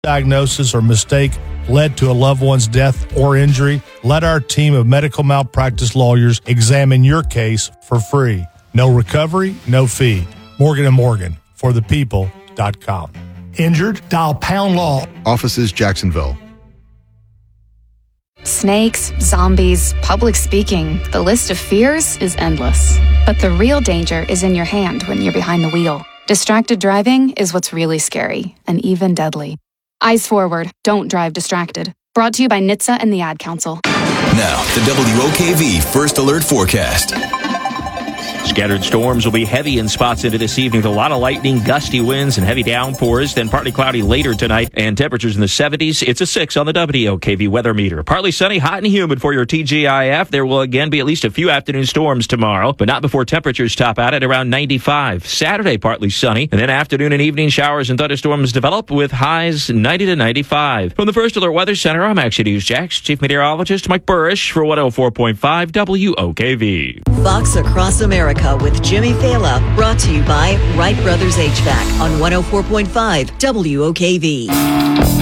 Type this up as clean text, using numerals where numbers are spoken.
diagnosis or mistake led to a loved one's death or injury, let our team of medical malpractice lawyers examine your case for free. No recovery, no fee. Morgan & Morgan, forthepeople.com. Injured? Dial pound law. Offices, Jacksonville. Snakes, zombies, public speaking. The list of fears is endless. But the real danger is in your hand when you're behind the wheel. Distracted driving is what's really scary and even deadly. Eyes forward. Don't drive distracted. Brought to you by NHTSA and the Ad Council. Now, the WOKV First Alert Forecast. Scattered storms will be heavy in spots into this evening with a lot of lightning, gusty winds, and heavy downpours. Then partly cloudy later tonight, and temperatures in the 70s. It's a 6 on the WOKV weather meter. Partly sunny, hot and humid for your TGIF. There will again be at least a few afternoon storms tomorrow, but not before temperatures top out at around 95. Saturday, partly sunny, and then afternoon and evening showers and thunderstorms develop with highs 90 to 95. From the First Alert Weather Center, I'm Action News Jax Chief Meteorologist Mike Burrish for 104.5 WOKV. Fox Across America with Jimmy Fela, brought to you by Wright Brothers HVAC on 104.5 WOKV.